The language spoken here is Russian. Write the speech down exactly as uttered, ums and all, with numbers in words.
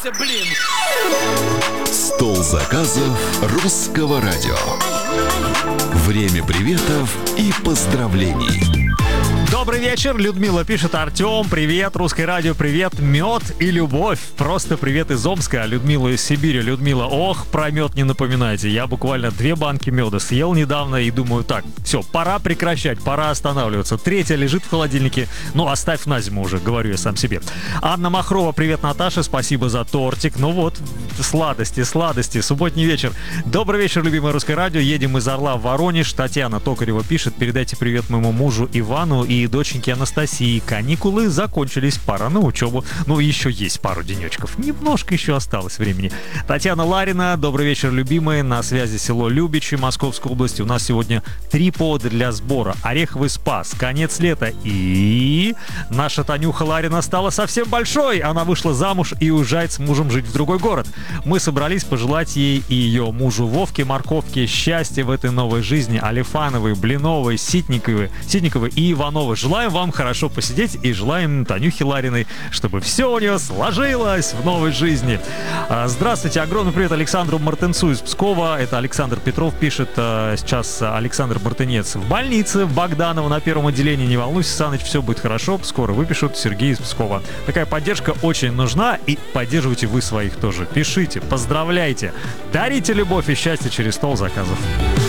Расслабься, блин. Стол заказов Русского радио. Время приветов и поздравлений. Добрый вечер, Людмила пишет. Артем, привет, Русское радио, привет, мед и любовь. Просто привет из Омска, а Людмила из Сибири. Людмила, ох, про мед не напоминайте. Я буквально две банки меда съел недавно и думаю, так, все, пора прекращать, пора останавливаться. Третья лежит в холодильнике, ну оставь на зиму уже, говорю я сам себе. Анна Махрова, привет, Наташа, спасибо за тортик. Ну вот, сладости, сладости, субботний вечер. Добрый вечер, любимое Русское радио, едем из Орла в Воронеж. Татьяна Токарева пишет, передайте привет моему мужу Ивану и доченьке Анастасии. Каникулы закончились, пора на учебу. Ну, еще есть пару денечков. Немножко еще осталось времени. Татьяна Ларина, добрый вечер, любимые. На связи село Любичи Московской области. У нас сегодня три повода для сбора. Ореховый спас, конец лета и... Наша Танюха Ларина стала совсем большой. Она вышла замуж и уезжает с мужем жить в другой город. Мы собрались пожелать ей и ее мужу Вовке Морковке счастья в этой новой жизни. Алифановой, Блиновой, Ситниковой, Ситниковой и Ивановой. Желаем вам хорошо посидеть и желаем Танюхе Лариной, чтобы все у нее сложилось в новой жизни. Здравствуйте, огромный привет Александру Мартынцу из Пскова. Это Александр Петров пишет. Сейчас Александр Мартынец в больнице в Богданово на первом отделении. Не волнуйся, Саныч, все будет хорошо. Скоро выпишут. Сергей из Пскова. Такая поддержка очень нужна. И поддерживайте вы своих тоже. Пишите, поздравляйте, дарите любовь и счастье через стол заказов.